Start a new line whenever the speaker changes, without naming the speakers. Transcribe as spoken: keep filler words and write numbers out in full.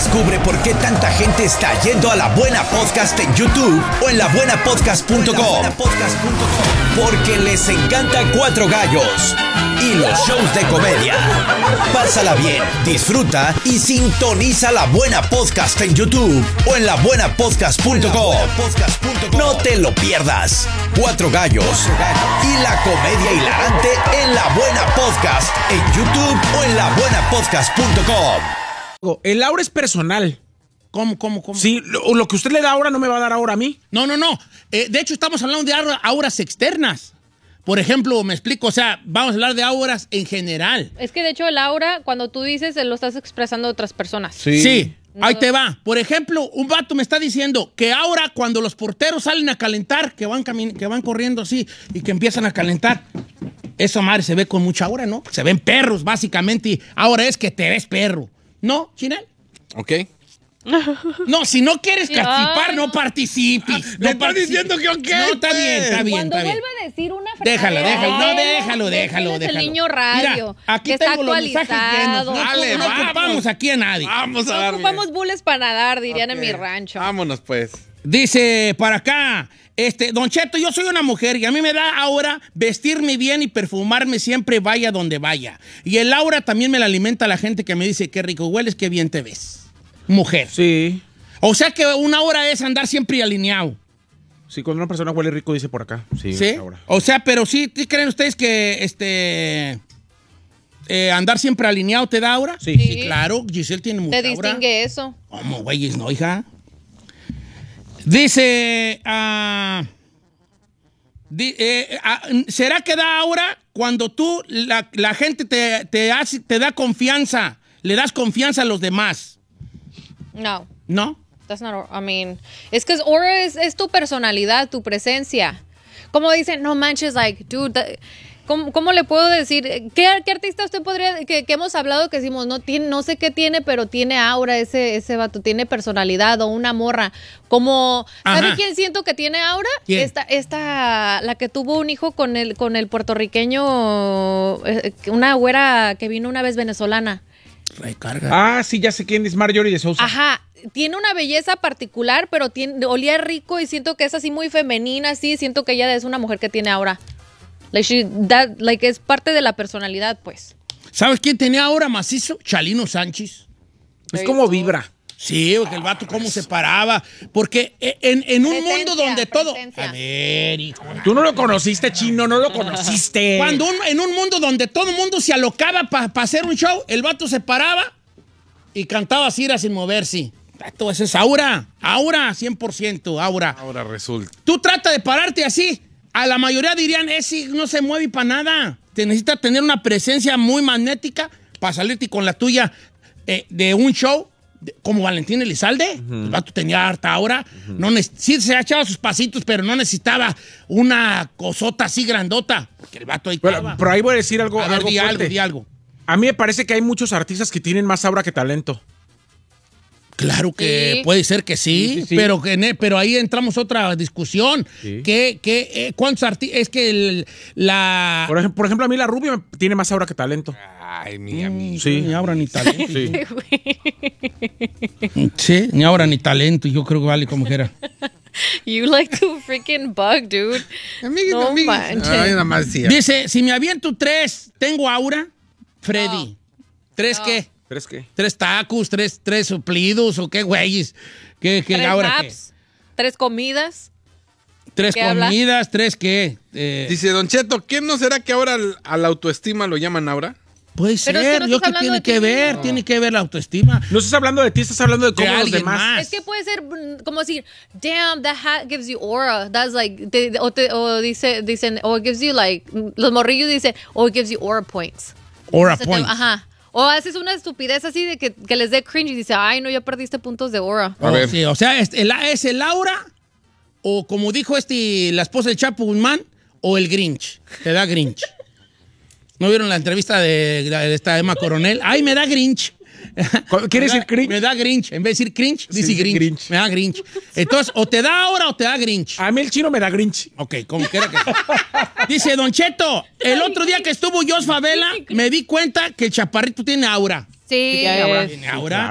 Descubre por qué tanta gente está yendo a La Buena Podcast en YouTube o en la buena podcast punto com. Porque les encanta Cuatro Gallos y los shows de comedia. Pásala bien, disfruta y sintoniza La Buena Podcast en YouTube o en la buena podcast punto com. No te lo pierdas. Cuatro Gallos y la comedia hilarante en La Buena Podcast en YouTube o en la buena podcast punto com.
El aura es personal.
¿Cómo, cómo, cómo?
Sí, lo, lo que usted le da ahora no me va a dar ahora a mí.
No, no, no. Eh, de hecho, estamos hablando de aura- auras externas. Por ejemplo, me explico, o sea, vamos a hablar de auras en general.
Es que de hecho el aura, cuando tú dices, lo estás expresando a otras personas.
Sí. Sí.
No.
Ahí te va. Por ejemplo, un vato me está diciendo que ahora cuando los porteros salen a calentar, que van, camin- que van corriendo así y que empiezan a calentar, eso, madre, se ve con mucha aura, ¿no? Se ven perros, básicamente, y ahora es que te ves perro. ¿No, Chinel?
Ok.
No, si no quieres participar,
Ay,
no,
no.
participes.
Me
No
está
participes.
diciendo que ok,
No, está
pues.
bien, está bien,
Cuando
está bien.
vuelva a decir una frase.
Déjalo, déjalo, no,
Ay,
déjalo,
ese
déjalo,
es
déjalo.
el niño radio.
Mira, aquí
que está
tengo los mensajes llenos.
actualizado.
No,
Dale,
no
vamos.
ocupamos aquí a nadie.
Vamos a
No
darle.
ocupamos bules para nadar, dirían en
Ok.
mi rancho.
Vámonos, pues.
Dice para acá, este, Don Cheto, yo soy una mujer y a mí me da ahora vestirme bien y perfumarme siempre vaya donde vaya. Y el aura también me la alimenta la gente que me dice qué rico hueles, qué bien te ves. Mujer.
Sí.
O sea que una aura es andar siempre alineado.
Sí, cuando una persona huele rico, dice por acá. Sí.
¿Sí?
Aura.
O sea, pero sí, ¿sí creen ustedes que este eh, andar siempre alineado te da aura?
Sí.
Sí, claro. Giselle tiene mucha
Te
aura.
distingue eso.
¿Cómo, güeyes, no, hija? Dice, ah, di- eh, ah, ¿será que da aura cuando tú, la, la gente te, te, hace, te da confianza, le das confianza a los demás?
No.
¿No?
That's not, I mean, es que aura es, es tu personalidad, tu presencia. Como dicen, no manches, like, dude, that- ¿cómo, cómo le puedo decir? ¿Qué, qué artista usted podría, que, que hemos hablado que decimos, no, tiene, no sé qué tiene, pero tiene aura ese, ese vato, tiene personalidad o una morra? Como, ¿sabe
Ajá.
quién siento que tiene aura?
¿Quién?
Esta, esta, la que tuvo un hijo con el, con el puertorriqueño, eh, una güera que vino una vez venezolana.
Recarga.
Ah, sí, ya sé quién es Marjorie de Sousa.
Ajá, tiene una belleza particular, pero tiene, olía rico y siento que es así muy femenina, así, siento que ella es una mujer que tiene aura. Like, she, that, like es parte de la personalidad, pues.
¿Sabes quién tenía aura macizo? Chalino Sánchez.
Es como vibra.
Sí, porque el vato cómo se paraba. Porque en, en un
Presencia,
mundo donde todo...
presencia.
A ver, hijo.
Tú no lo conociste, Chino, no lo conociste.
Cuando un- en un mundo donde todo el mundo se alocaba para hacer un show, el vato se paraba y cantaba así, era sin moverse. Todo eso es aura. Aura, cien por ciento, aura.
Ahora resulta.
Tú trata de pararte así. A la mayoría dirían, ese no se mueve para nada. Te necesitas tener una presencia muy magnética para salirte con la tuya eh, de un show de- como Valentín Elizalde. El vato tenía harta aura. No neces- sí se echaba sus pasitos, pero no necesitaba una cosota así grandota. Porque el vato ahí
Pero,
estaba.
pero ahí voy a decir algo,
A ver,
algo
di algo,
fuerte.
di algo.
A mí me parece que hay muchos artistas que tienen más aura que talento.
Claro que
Sí.
puede ser que sí,
Sí, sí, sí.
Pero, que, ne- pero ahí entramos a otra discusión.
Sí.
Que, que, eh, ¿Cuántos artistas? Es que el- la...
Por ejemplo, por ejemplo, a mí la rubia me- tiene más aura que talento.
Ay, mi amigo.
Sí.
Ni ahora ni talento.
Sí.
Sí, ni ahora ni talento. Yo creo que vale como quiera.
You like to freaking bug, dude.
Amiguito,
No
amiguito.
manches.
Ay, nada más decía.
Dice, si me aviento tres, ¿tengo aura? Freddy. ¿Tres
No.
qué?
¿Crees que?
¿Tres tacos? ¿Tres, tres suplidos? ¿O qué güeyes? ¿Qué, qué
Tres
aura qué?
naps, tres comidas.
¿Tres
¿Qué habla?
comidas? ¿Tres qué? Eh,
Dice Don Cheto, ¿qué no será que ahora al- a la autoestima lo llaman ahora?
puede
Pero es que
ser.
no
Yo
estás
que
hablando
tiene
de
que
ti
ver.
mismo.
Tiene que ver la autoestima.
No estás hablando de ti, estás hablando de cómo
De
los
alguien
demás.
más.
Es que puede ser mm, como decir, damn, that hat gives you aura. That's like, te- o, te- o dice, dicen, o it gives you like, mm, los morrillos dicen, o it gives you aura points.
Aura
Se te-
points.
Ajá. O haces una estupidez así de que, que les dé cringe y dice, ay, no, ya perdiste puntos de aura.
A
Oh,
ver.
sí, o sea, es el, es el aura, o como dijo este, la esposa del Chapo Guzmán, o el Grinch. Te da Grinch. ¿No vieron la entrevista de, de esta Emma Coronel? ¡Ay, me da Grinch!
¿Quiere
Me da-
decir cringe?
Me da Grinch. En vez de decir cringe, dice
dice
Grinch.
Grinch.
Me da Grinch. Entonces, o te da aura o te da Grinch.
A mí el chino me da Grinch.
Ok, como quiera que... Dice Don Cheto, el otro día que estuvo Jos Favela, me di cuenta que el chaparrito tiene aura.
Sí.
Tiene aura.
¿Tiene aura?